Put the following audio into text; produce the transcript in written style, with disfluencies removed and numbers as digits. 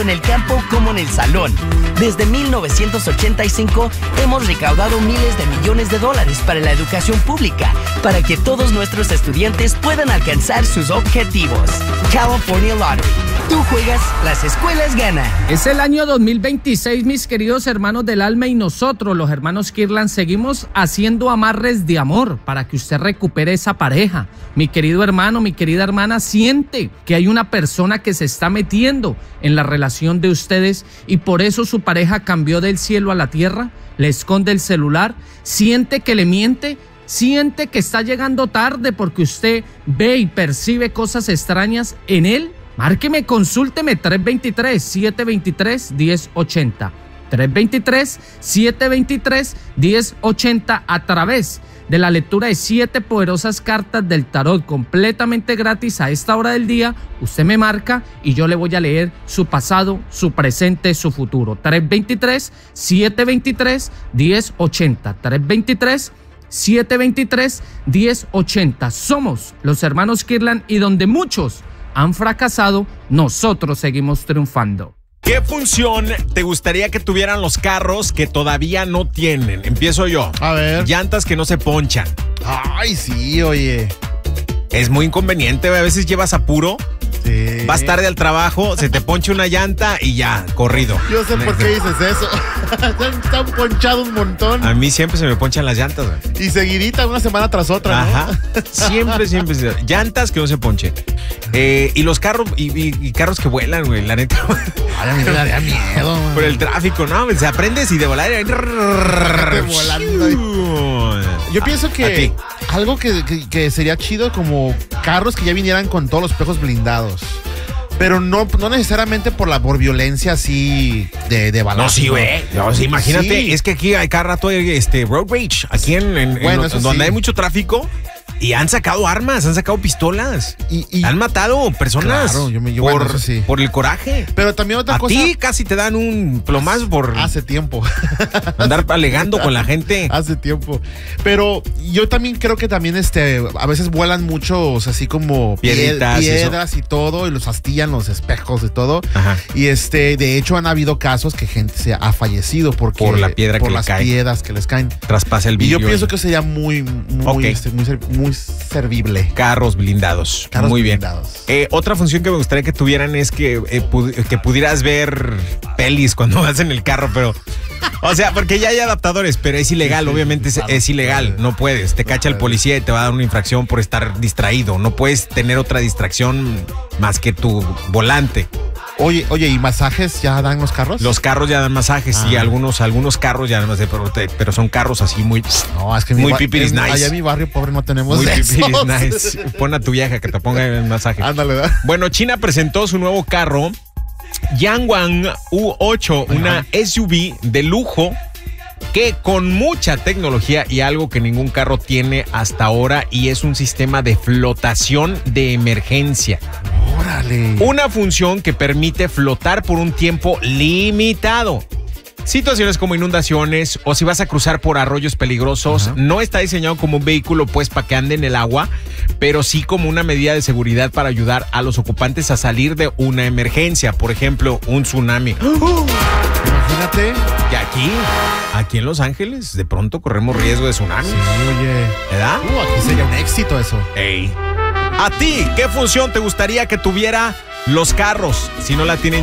en el campo como en el salón. Desde 1985 hemos recaudado miles de millones de dólares para la educación pública, para que todos nuestros estudiantes puedan alcanzar sus objetivos. California Lottery. Tú juegas, las escuelas ganan. Es el año 2026, mis queridos hermanos del alma, y nosotros, los hermanos Kirlan, seguimos haciendo amarres de amor para que usted recupere esa pareja. Mi querido hermano, mi querida hermana, siente que hay una persona que se está metiendo en la relación de ustedes y por eso su pareja cambió del cielo a la tierra, le esconde el celular, siente que le miente, siente que está llegando tarde porque usted ve y percibe cosas extrañas en él. Márqueme, consúlteme 323-723-1080. 323-723-1080 a través de la lectura de 7 poderosas cartas del tarot completamente gratis a esta hora del día. Usted me marca y yo le voy a leer su pasado, su presente, su futuro. 323-723-1080. 323-723-1080. Somos los hermanos Kirlan y donde muchos han fracasado, nosotros seguimos triunfando. ¿Qué función te gustaría que tuvieran los carros que todavía no tienen? Empiezo yo. A ver. Llantas que no se ponchan. Ay, sí, oye. Es muy inconveniente, a veces llevas apuro. Sí. Vas tarde al trabajo, se te poncha una llanta y ya, corrido. Yo sé por qué dices eso. Están ponchados un montón. A mí siempre se me ponchan las llantas, güey. Y seguidita, una semana tras otra, ¿no? Ajá. Siempre. Llantas que no se ponchen. Y los carros, y carros que vuelan, güey, la neta. Ay, a mí me daría miedo, man. Por el tráfico, ¿no? Se aprendes y de volar. Yo pienso que algo que sería chido, como carros que ya vinieran con todos los espejos blindados. Pero no necesariamente por violencia así de balazo. No, sí, güey. No, sí, imagínate, Sí. es que aquí hay cada rato road rage. Aquí Bueno, eso donde sí. hay mucho tráfico. Y han sacado armas, han sacado pistolas. Y Han matado personas Claro, bueno, eso sí. por el coraje. Pero también otra A cosa. ti casi te dan un plomazo por Hace tiempo. andar alegando con la gente. Hace tiempo. Pero yo también creo que también a veces vuelan muchos así como piedras y todo, y los astillan los espejos y todo. Ajá. Y de hecho han habido casos que gente se ha fallecido por la piedra que le las cae. piedras que les caen. Traspasa el Y vidrio. yo pienso que sería muy Ok. muy servible. Carros blindados. Carros Muy bien. blindados. Otra función que me gustaría que tuvieran es que pudieras ver pelis cuando vas en el carro, pero... O sea, porque ya hay adaptadores, pero es ilegal, Sí, obviamente claro, es ilegal, no puedes. Te cacha el policía y te va a dar una infracción por estar distraído. No puedes tener otra distracción más que tu volante. Oye, ¿y masajes ya dan los carros? Los carros ya dan masajes y algunos carros ya no sé, pero son carros así muy... No, es que muy pipiris nice. Allá en mi barrio pobre no tenemos Muy esos. pipiris nice. Pon a tu vieja que te ponga el masaje. Ándale, ¿verdad? Bueno, China presentó su nuevo carro, Yangwang U8, una SUV de lujo que con mucha tecnología y algo que ningún carro tiene hasta ahora, y es un sistema de flotación de emergencia. Órale. Una función que permite flotar por un tiempo limitado. Situaciones como inundaciones o si vas a cruzar por arroyos peligrosos. Ajá. No está diseñado como un vehículo pues para que ande en el agua, pero sí como una medida de seguridad para ayudar a los ocupantes a salir de una emergencia, por ejemplo, un tsunami. Imagínate. Y aquí en Los Ángeles de pronto corremos riesgo de tsunami. Sí, oye. ¿Verdad? Aquí sería un éxito eso. Ey. ¿A ti qué función te gustaría que tuviera los carros si no la tienen